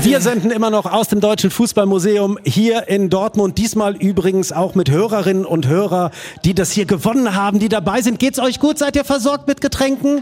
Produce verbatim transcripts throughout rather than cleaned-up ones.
Wir senden immer noch aus dem Deutschen Fußballmuseum hier in Dortmund. Diesmal übrigens auch mit Hörerinnen und Hörern, die das hier gewonnen haben, die dabei sind. Geht's euch gut? Seid ihr versorgt mit Getränken?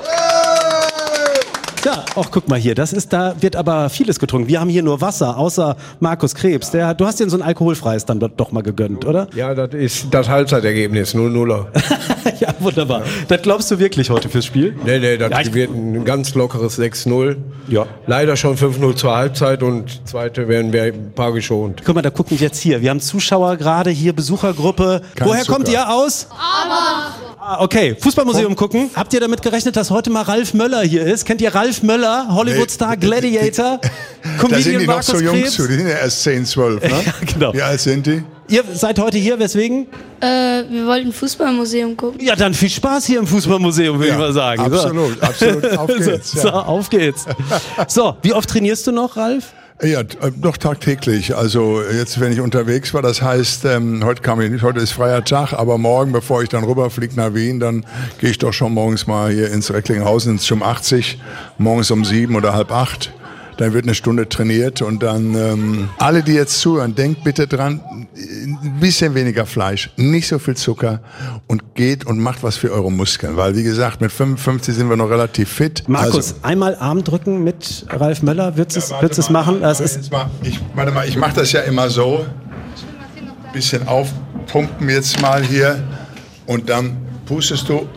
Ja, auch guck mal hier, das ist, da wird aber vieles getrunken. Wir haben hier nur Wasser, außer Markus Krebs. Der, du hast dir so ein alkoholfreies dann doch mal gegönnt, oder? Ja, das ist das Halbzeitergebnis, null null. Ja, wunderbar. Ja. Das glaubst du wirklich heute fürs Spiel? Nee, nee, das ja, wird ein ganz lockeres sechs null. Ja. Leider schon fünf null zur Halbzeit und zweite werden wir ein paar geschont. Guck mal, da gucken wir jetzt hier. Wir haben Zuschauer gerade hier, Besuchergruppe. Kein Woher Zucker. kommt ihr aus? Aber. Ah, okay, Fußballmuseum gucken. Habt ihr damit gerechnet, dass heute mal Ralf Möller hier ist? Kennt ihr Ralf Möller, Hollywood-Star, Gladiator, Da sind die noch Markus so jung Krebs? zu, die sind ja erst zehn, zwölf, ne? Ja, genau. Wie alt sind die? Ihr seid heute hier, weswegen? Äh, wir wollten Fußballmuseum gucken. Ja, dann viel Spaß hier im Fußballmuseum, würde Ja, ich mal sagen. absolut, so. absolut. Auf geht's, So, ja. auf geht's. So, wie oft trainierst du noch, Ralf? Ja, doch tagtäglich. Also jetzt, wenn ich unterwegs war, das heißt, ähm, heute kam ich nicht, heute ist freier Tag, aber morgen, bevor ich dann rüberfliege nach Wien, dann gehe ich doch schon morgens mal hier ins Recklinghausen ins Schum achtzig, morgens um sieben oder halb acht. Dann wird eine Stunde trainiert und dann ähm, alle, die jetzt zuhören, denkt bitte dran, ein bisschen weniger Fleisch, nicht so viel Zucker und geht und macht was für eure Muskeln. Weil wie gesagt, mit fünfundfünfzig sind wir noch relativ fit. Markus, also, einmal Arm drücken mit Ralf Möller, würdest du ja, es es machen? Das warte ist mal, ich, warte mal, ich mache das ja immer so. Bisschen aufpumpen jetzt mal hier und dann pustest du.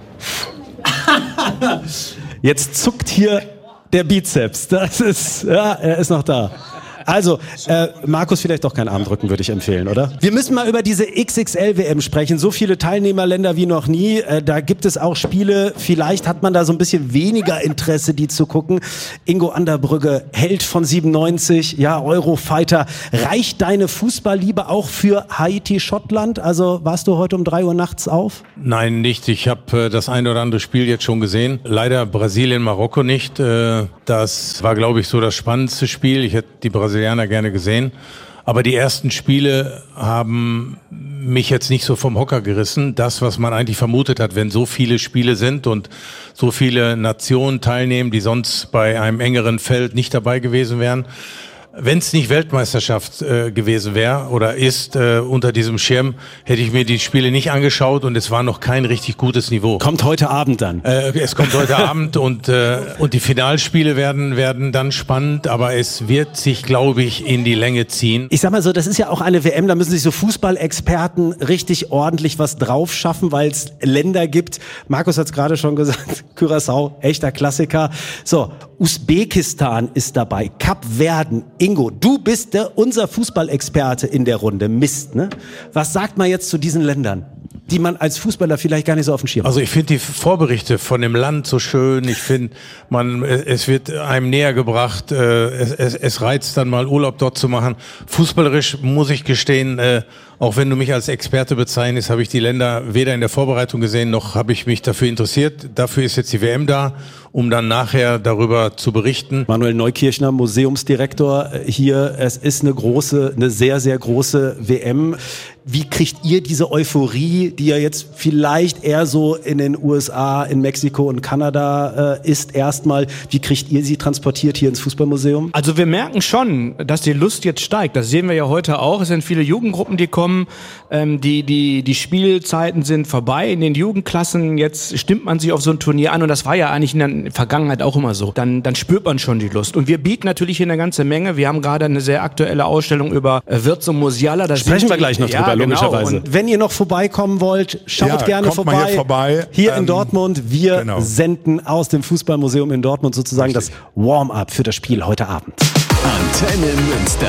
Jetzt zuckt hier der Bizeps. Das ist, ja, er ist noch da. Also, äh, Markus, vielleicht doch keinen Armdrücken, würde ich empfehlen, oder? Wir müssen mal über diese X X L W M sprechen. So viele Teilnehmerländer wie noch nie. Äh, da gibt es auch Spiele. Vielleicht hat man da so ein bisschen weniger Interesse, die zu gucken. Ingo Anderbrügge, Held von siebenundneunzig, ja, Eurofighter. Reicht deine Fußballliebe auch für Haiti-Schottland? Also, warst du heute um drei Uhr nachts auf? Nein, nicht. Ich habe äh, das ein oder andere Spiel jetzt schon gesehen. Leider Brasilien, Marokko nicht. Äh, das war, glaube ich, so das spannendste Spiel. Ich hätte die Brasilianer gerne gesehen. Aber die ersten Spiele haben mich jetzt nicht so vom Hocker gerissen. Das, was man eigentlich vermutet hat, wenn so viele Spiele sind und so viele Nationen teilnehmen, die sonst bei einem engeren Feld nicht dabei gewesen wären. Wenn es nicht Weltmeisterschaft äh, gewesen wäre oder ist äh, unter diesem Schirm, hätte ich mir die Spiele nicht angeschaut und es war noch kein richtig gutes Niveau. Kommt heute Abend dann. Äh, es kommt heute Abend und äh, und die Finalspiele werden werden dann spannend, aber es wird sich, glaube ich, in die Länge ziehen. Ich sag mal so, das ist ja auch eine W M, da müssen sich so Fußballexperten richtig ordentlich was drauf schaffen, weil es Länder gibt. Markus hat es gerade schon gesagt, Curaçao, echter Klassiker. So, Usbekistan ist dabei, Kap Verden. Ingo, du bist der, unser Fußballexperte in der Runde. Mist, ne? Was sagt man jetzt zu diesen Ländern, die man als Fußballer vielleicht gar nicht so auf dem Schirm hat? Also ich finde die Vorberichte von dem Land so schön. Ich finde, man, es wird einem näher gebracht. Äh, es, es, es reizt dann mal Urlaub dort zu machen. Fußballerisch muss ich gestehen, äh, auch wenn du mich als Experte bezeichnest, habe ich die Länder weder in der Vorbereitung gesehen, noch habe ich mich dafür interessiert. Dafür ist jetzt die W M da, um dann nachher darüber zu berichten. Manuel Neukirchner, Museumsdirektor hier. Es ist eine große, eine sehr, sehr große W M. Wie kriegt ihr diese Euphorie, die ja jetzt vielleicht eher so in den U S A, in Mexiko und Kanada äh, ist erstmal, wie kriegt ihr sie transportiert hier ins Fußballmuseum? Also wir merken schon, dass die Lust jetzt steigt. Das sehen wir ja heute auch. Es sind viele Jugendgruppen, die kommen. Ähm, die, die, die Spielzeiten sind vorbei in den Jugendklassen. Jetzt stimmt man sich auf so ein Turnier an und das war ja eigentlich in der Vergangenheit auch immer so. Dann, dann spürt man schon die Lust. Und wir bieten natürlich hier eine ganze Menge. Wir haben gerade eine sehr aktuelle Ausstellung über äh, Wirtz und Musiala. Da Sprechen wir die, gleich noch ja, drüber, genau. logischerweise. Und wenn ihr noch vorbeikommen wollt, schaut Ja, gerne kommt mal vorbei. hier vorbei. Hier Ähm, in Dortmund. Wir genau. senden aus dem Fußballmuseum in Dortmund sozusagen Richtig. das Warm-up für das Spiel heute Abend. Antenne Münster.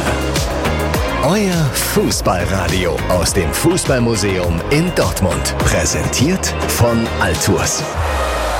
Euer Fußballradio aus dem Fußballmuseum in Dortmund. Präsentiert von Altours.